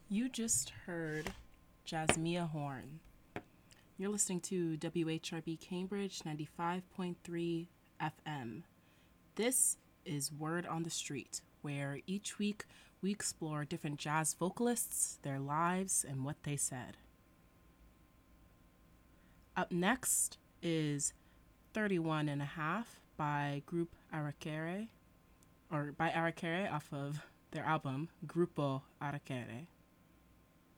You just heard Jasmia Horn. You're listening to WHRB Cambridge 95.3 FM. This is Word on the Street, where each week we explore different jazz vocalists, their lives, and what they said. Up next is 31 and a half by Group Arakere, or by Arakere off of their album Grupo Arakere.